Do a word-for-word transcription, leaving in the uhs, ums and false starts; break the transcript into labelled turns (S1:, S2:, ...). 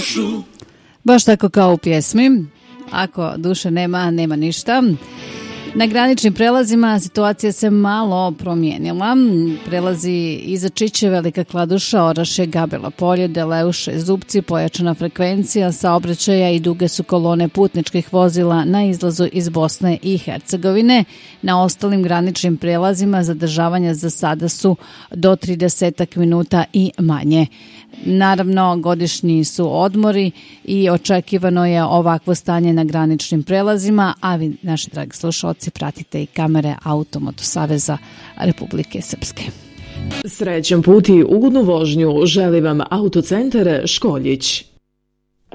S1: dušu.
S2: Baš tako kao u pjesmi. Ako duše nema, nema ništa. Na graničnim prelazima situacija se malo promijenila. Prelazi iza Čiće, Velika Kladuša, Orašje, Gabela Polje, Deleuše, Zupci, pojačana frekvencija saobraćaja i duge su kolone putničkih vozila na izlazu iz Bosne i Hercegovine. Na ostalim graničnim prelazima zadržavanja za sada su do trideset minuta i manje. Naravno, godišnji su odmori i očekivano je ovakvo stanje na graničnim prelazima, a vi, naši dragi slušalci, pratite i kamere Automoto Saveza Republike Srpske.
S3: Srećan put i ugodnu vožnju želi vam Autocentar Školjić.